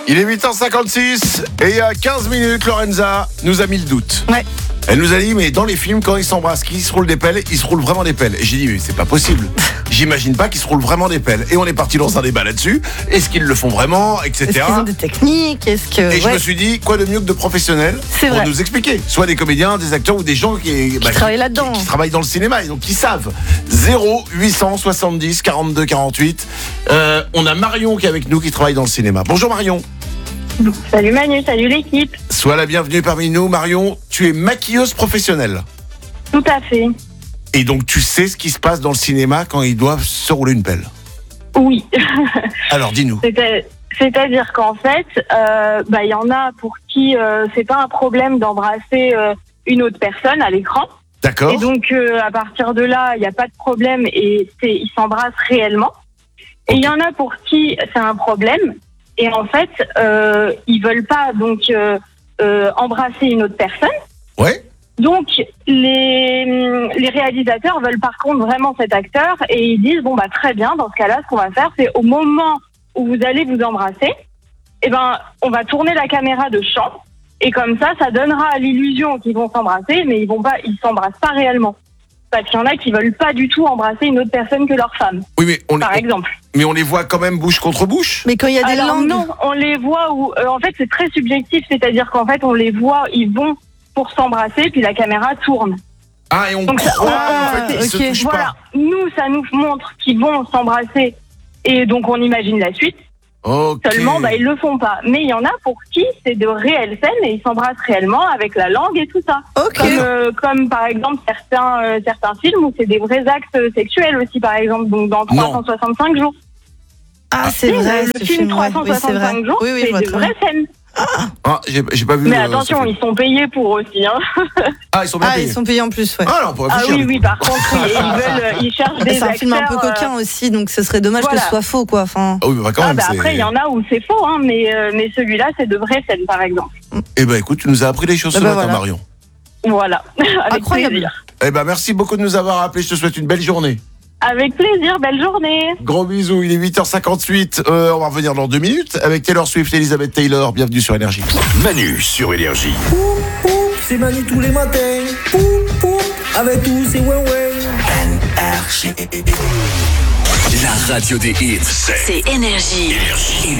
Il est 8h56 et il y a 15 minutes, Lorenza nous a mis le doute. Ouais. Elle nous a dit, mais dans les films, quand ils s'embrassent, qu'ils se roulent des pelles, ils se roulent vraiment des pelles. Et j'ai dit, mais c'est pas possible. J'imagine pas qu'ils se roulent vraiment des pelles. Et on est parti dans un débat là-dessus. Est-ce qu'ils le font vraiment, etc. Est-ce qu'ils ont des techniques? Et je me suis dit, quoi de mieux que de professionnels C'est pour vrai. nous expliquer. Soit des comédiens, des acteurs ou des gens qui travaillent là-dedans. Qui travaillent dans le cinéma et donc qui savent. 0870 42 48. On a Marion qui est avec nous, qui travaille dans le cinéma. Bonjour Marion. Salut Manu, salut l'équipe. Sois la bienvenue parmi nous. Marion, tu es maquilleuse professionnelle. Tout à fait. Et donc tu sais ce qui se passe dans le cinéma quand ils doivent se rouler une pelle. Oui. Alors dis-nous. C'est-à-dire qu'en fait, il y en a pour qui c'est pas un problème d'embrasser une autre personne à l'écran. D'accord. Et donc à partir de là, il n'y a pas de problème et ils s'embrassent réellement. Et il y en a pour qui c'est un problème. Et en fait, ils veulent pas donc embrasser une autre personne. Ouais. Donc les réalisateurs veulent par contre vraiment cet acteur et ils disent très bien, dans ce cas-là, ce qu'on va faire, c'est au moment où vous allez vous embrasser, on va tourner la caméra de champ et comme ça donnera l'illusion qu'ils vont s'embrasser, mais ils s'embrassent pas réellement. Parce qu'il y en a qui veulent pas du tout embrasser une autre personne que leur femme. Oui, mais par exemple. Mais on les voit quand même bouche contre bouche. Mais quand il y a des langues. Non, on les voit où, en fait, c'est très subjectif, c'est-à-dire qu'en fait, on les voit, ils vont pour s'embrasser, puis la caméra tourne. Ah, et on Donc, croit en fait qu'ils se touchent voilà. pas. Nous, ça nous montre qu'ils vont s'embrasser, et donc on imagine la suite. Ok. Seulement, ils le font pas. Mais il y en a pour qui c'est de réelles scènes et ils s'embrassent réellement avec la langue et tout ça. Ok. Comme par exemple certains films où c'est des vrais actes sexuels aussi, par exemple, donc dans 365 jours. Ah, c'est vrai. Le film 365 jours, oui, je c'est vois de très vraies scènes. Ah, j'ai pas vu. Mais attention, ils sont payés pour aussi. Hein. Ah, ils sont bien Ah, payés. ils sont payés en plus, ouais. Ah, non, on pourrait Ah réfléchir. oui, par contre, ils cherchent des C'est un acteurs. film un peu coquin aussi, donc ce serait dommage que ce soit faux, quoi. Enfin. Ah oui, mais quand même. Après, il y en a où c'est faux, hein, mais celui-là, c'est de vraies scènes, par exemple. Eh ben, écoute, tu nous as appris les choses ce matin, voilà. Marion. Voilà, avec Incroyable. plaisir. Eh ben, merci beaucoup de nous avoir appelés. Je te souhaite une belle journée. Avec plaisir, belle journée. Gros bisous, il est 8h58. On va revenir dans 2 minutes avec Taylor Swift et Elizabeth Taylor. Bienvenue sur Énergie. Manu sur Énergie. C'est Manu tous les matins. Poup, poup, avec tous ces ouais. La radio des hits, C'est Énergie. Énergie.